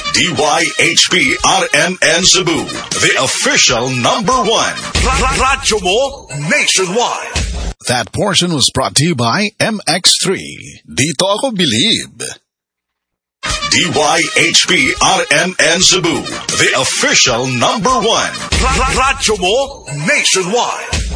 DYHP RMN Cebu, the official #1. Radyo mo nationwide. That portion was brought to you by MX3. Dito ako believe. DYHP RMN Cebu, the official #1. Radyo mo nationwide.